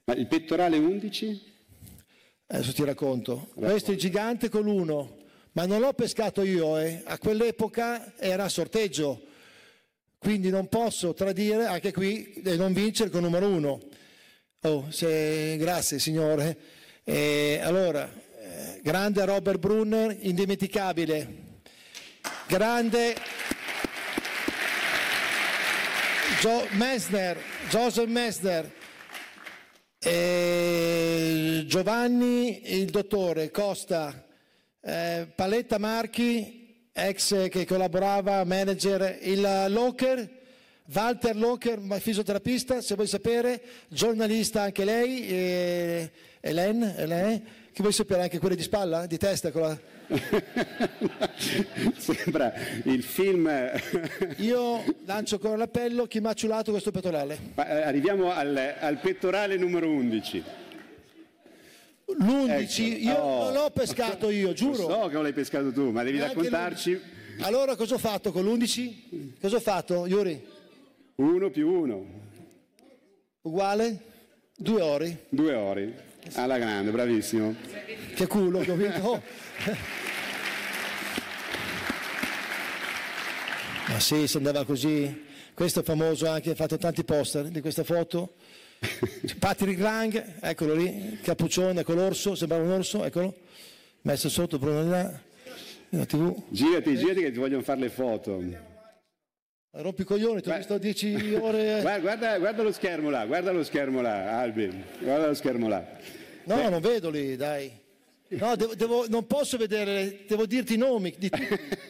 Ma il pettorale 11? Adesso ti racconto. Questo è il gigante con l'1, ma non l'ho pescato io, a quell'epoca era a sorteggio, quindi non posso tradire anche qui e non vincere con numero 1. Grazie signore. Allora, grande Robert Brunner, indimenticabile, grande Joseph Messner, Giovanni il dottore Costa, Paletta Marchi, ex che collaborava, manager, il Locher, Walter Locher, fisioterapista, se vuoi sapere, giornalista anche lei, Hélène, che vuoi sapere anche quelle di spalla, di testa? Sembra il film. Io lancio ancora l'appello, chi mi ha ciulato questo pettorale? Arriviamo al pettorale numero 11. L'11, io non l'ho pescato io, giuro. So che non l'hai pescato tu, ma devi raccontarci. Allora cosa ho fatto con l'11? Cosa ho fatto, Yuri? 1 più 1. Uguale? 2 ori. 2 ori. Alla grande, bravissimo. Che culo che ho vinto. Ma sì, si andava così. Questo è famoso anche, ha fatto tanti poster di questa foto. Patrick Lang, eccolo lì, cappuccione con l'orso, sembrava un orso, eccolo, messo sotto Bruno di là, la TV. Girati che ti vogliono fare le foto. Rompi i coglioni, ti ho visto 10 ore. Guarda lo schermo là, Albi, guarda lo schermo là. No, non vedo lì, dai. No, non posso vedere, devo dirti i nomi di tutti.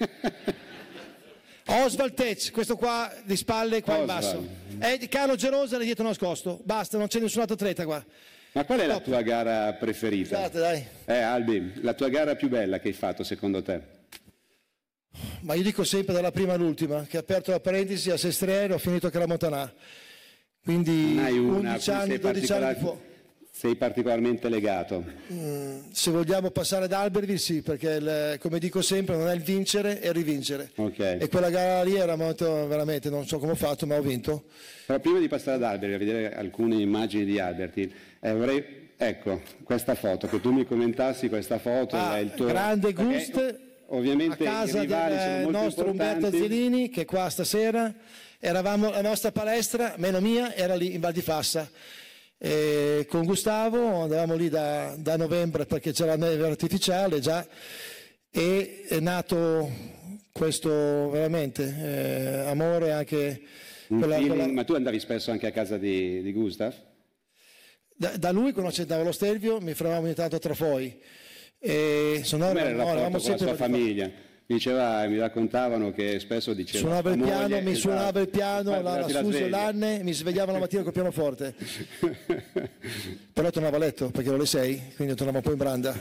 Oswald Tech, questo qua di spalle, qua in basso. Carlo Gerosa dietro nascosto. Basta, non c'è nessun altro atleta qua. Ma qual è la tua gara preferita? Scusate, dai. Albi, la tua gara più bella che hai fatto secondo te? Ma io dico sempre dalla prima all'ultima, che ho aperto la parentesi a Sestriere, ho finito a Calamotanà. Quindi 11 anni, 12 anni di fuoco. Sei particolarmente legato? Se vogliamo passare ad Albertville sì, perché come dico sempre non è il vincere, è il rivincere. Okay. E quella gara lì era molto, veramente, non so come ho fatto, ma ho vinto. Però prima di passare ad Albertville, a vedere alcune immagini di Albertville, ecco, questa foto, che tu mi commentassi questa foto. È il tuo grande Gust, ovviamente a casa del nostro Umberto Zelini, che è qua stasera. Eravamo, la nostra palestra, meno mia, era lì in Val di Fassa. Con Gustavo andavamo lì da novembre perché c'era la neve artificiale già, e è nato questo veramente amore anche Ma tu andavi spesso anche a casa di Gustav? Da lui, quando c'era lo Stelvio, mi fermavamo ogni tanto a Trafoi e eravamo sempre con la sua famiglia. Mi raccontavano che spesso diceva suonava il piano, la Susi Lanne, mi svegliavo la mattina col pianoforte. Però tornavo a letto perché ero le 6, quindi tornavo un po' in branda.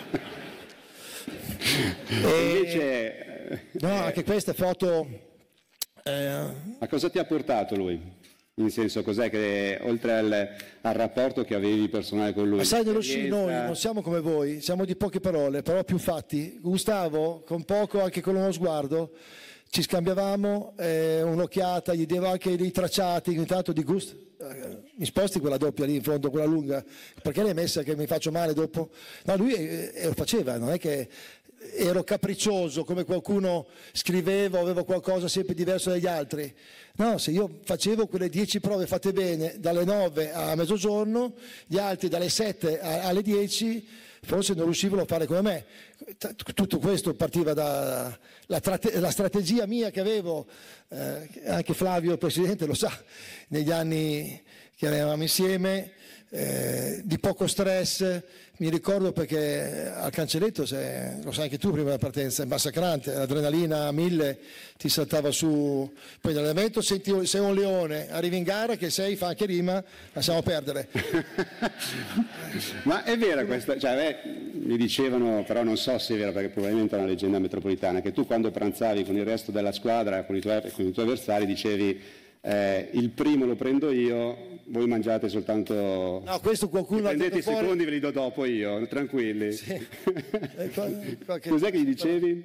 Anche queste foto. Ma cosa ti ha portato lui? In senso, cos'è che oltre al rapporto che avevi personale con lui? Ma sai, nello sci noi non siamo come voi, siamo di poche parole, però più fatti. Gustavo, con poco, anche con uno sguardo, ci scambiavamo un'occhiata, gli diamo anche dei tracciati, ogni tanto di Gust, mi sposti quella doppia lì in fondo, quella lunga, perché l'hai messa che mi faccio male dopo? No, lui lo faceva, non è che ero capriccioso come qualcuno scriveva, avevo qualcosa sempre diverso dagli altri. No, se io facevo quelle 10 prove fatte bene dalle 9 a mezzogiorno, gli altri dalle 7 alle 10 forse non riuscivano a fare come me. Tutto questo partiva dalla strategia mia che avevo, anche Flavio il Presidente lo sa, negli anni che eravamo insieme, di poco stress. Mi ricordo perché al cancelletto, lo sai anche tu prima della partenza, è massacrante, l'adrenalina a 1000 ti saltava su, poi nell'allenamento senti sei un leone, arrivi in gara che fa anche rima, lasciamo perdere. Ma è vera questa, mi dicevano, però non so se è vera perché probabilmente è una leggenda metropolitana, che tu quando pranzavi con il resto della squadra, con i tuoi avversari, dicevi il primo lo prendo io, voi mangiate soltanto. No, questo qualcuno prendete i secondi, ve li do dopo io, tranquilli. Sì. Cos'è che gli dicevi?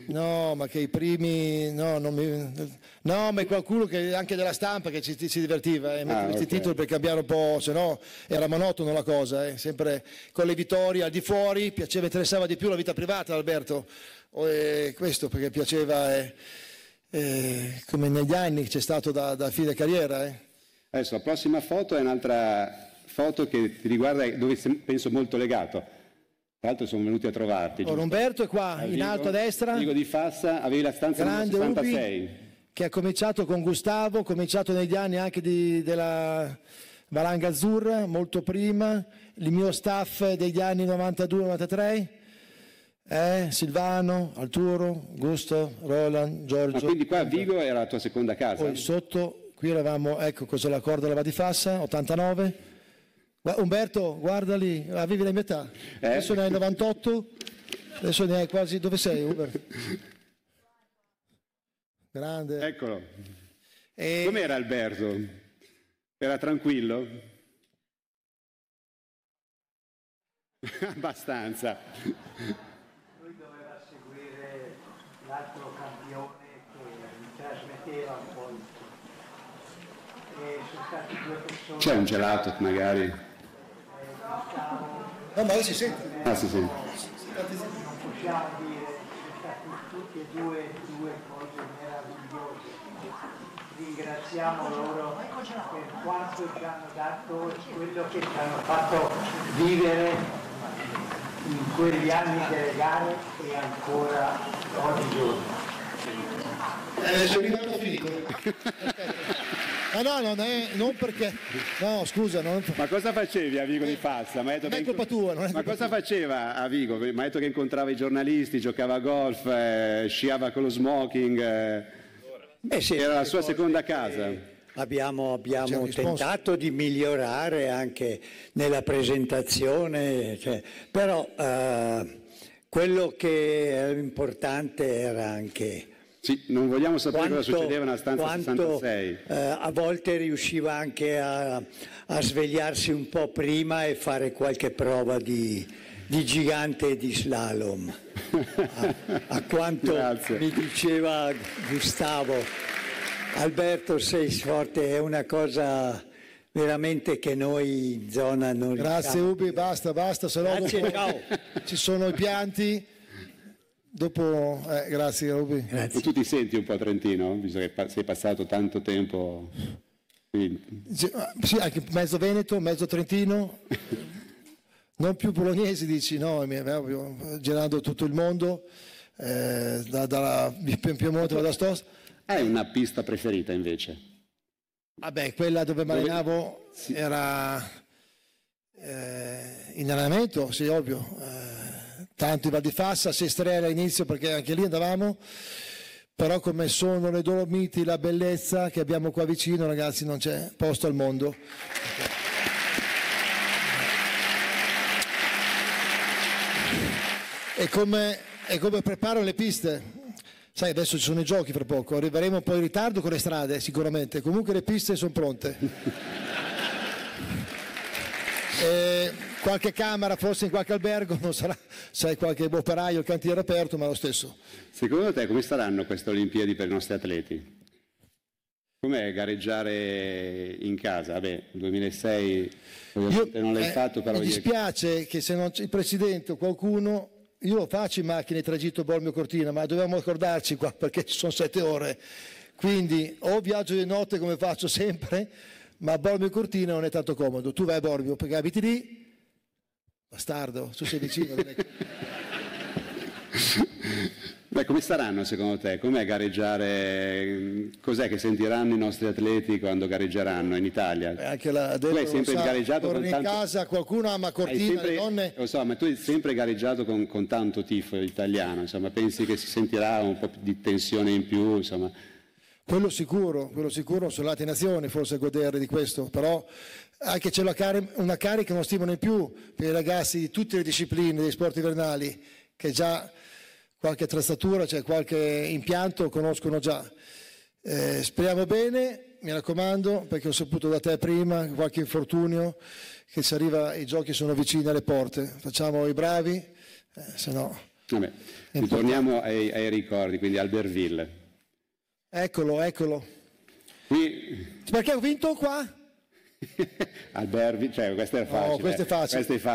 No, ma che i primi... No, no, ma è qualcuno che anche della stampa che ci divertiva a mettere questi titoli per cambiare un po', se no era monotono la cosa, sempre con le vittorie al di fuori, interessava di più la vita privata, Alberto, questo perché piaceva, come negli anni c'è stato da fine carriera. Adesso la prossima foto è un'altra foto che ti riguarda, dove penso molto legato. Tra l'altro sono venuti a trovarti. Umberto è qua, in alto a destra. Vigo di Fassa, avevi la stanza grande numero 66. Ubi, che ha cominciato con Gustavo, cominciato negli anni anche della Valanga Azzurra, molto prima, il mio staff degli anni 92-93, Silvano, Arturo, Gusto, Roland, Giorgio. Ma quindi qua a Vigo era la tua seconda casa? Poi sotto, qui eravamo, ecco cos'è la corda della Va di Fassa, 89. Umberto, guarda lì, avevi la mia età, adesso ne hai 98, adesso ne hai quasi, dove sei Umberto? Grande. Eccolo. Com'era Alberto? Era tranquillo? Abbastanza. Lui doveva seguire l'altro campione che trasmetteva un po' il tutto. E sono stati due persone. C'è un gelato magari? No, ma si sente. Ah, si sente. Non possiamo dire, sono stati tutti e due cose meravigliose. Ringraziamo loro per quanto ci hanno dato e quello che ci hanno fatto vivere in quegli anni delle gare e ancora oggigiorno. Sono arrivato finito. Non perché. No, scusa. Ma cosa facevi a Vigo di Fassa? Non è colpa tua. Ma cosa faceva a Vigo? Mi ha detto che incontrava i giornalisti, giocava a golf, sciava con lo smoking. Sì, era la sua seconda casa. Abbiamo tentato di migliorare anche nella presentazione, però quello che era importante era anche... Sì, non vogliamo sapere cosa succedeva nella stanza quanto, 66. A volte riusciva anche a svegliarsi un po' prima e fare qualche prova di gigante e di slalom. A quanto mi diceva Gustavo, Alberto sei forte, è una cosa veramente che noi in zona non Grazie riusciamo. Ubi, basta, se no Ciao. Ci sono i pianti. Dopo, grazie Ubi. Grazie. E tu ti senti un po' trentino, visto che sei passato tanto tempo? Sì, anche mezzo veneto, mezzo trentino, non più bolognesi dici, no, girando tutto il mondo, dalla Piemonte alla Stossa. Hai una pista preferita invece? Vabbè, quella dove marinavo era in allenamento, sì, ovvio. Tanto in Val di Fassa, Sestrere all'inizio perché anche lì andavamo, però come sono le Dolomiti, la bellezza che abbiamo qua vicino, ragazzi, non c'è posto al mondo. E come preparano le piste? Sai, adesso ci sono i giochi fra poco, arriveremo un po' in ritardo con le strade sicuramente, comunque le piste sono pronte. Qualche camera forse in qualche albergo, non sarà, sai, qualche operaio, il cantiere aperto, ma lo stesso. Secondo te come saranno queste Olimpiadi per i nostri atleti? Com'è gareggiare in casa? Vabbè, 2006 ovviamente non l'hai fatto, però... Mi dispiace che se non c'è il presidente o qualcuno, io lo faccio in macchina di tragitto Bormio Cortina, ma dobbiamo accordarci qua perché ci sono 7 ore, quindi o viaggio di notte come faccio sempre, ma a Bormio Cortina non è tanto comodo. Tu vai a Bormio perché abiti lì, bastardo, tu sei vicino. Beh, come saranno secondo te? Com'è gareggiare? Cos'è che sentiranno i nostri atleti quando gareggeranno in Italia? Anche tu hai sempre gareggiato con tanto... in casa, qualcuno ama Cortina, le donne... Lo so, ma tu hai sempre gareggiato con tanto tifo italiano, insomma, pensi che si sentirà un po' di tensione in più, insomma... Quello sicuro, sono nate nazioni forse a godere di questo, però anche c'è una carica, uno stimolo in più per i ragazzi di tutte le discipline dei sport invernali, che già qualche attrezzatura, cioè qualche impianto conoscono già. Speriamo bene, mi raccomando, perché ho saputo da te prima, qualche infortunio, che se arriva, i giochi sono vicini alle porte, facciamo i bravi, se no... Vabbè, ritorniamo ai ricordi, quindi Albertville. Eccolo. Qui... Perché ho vinto qua? Albertville, cioè questo è facile. Questo è facile.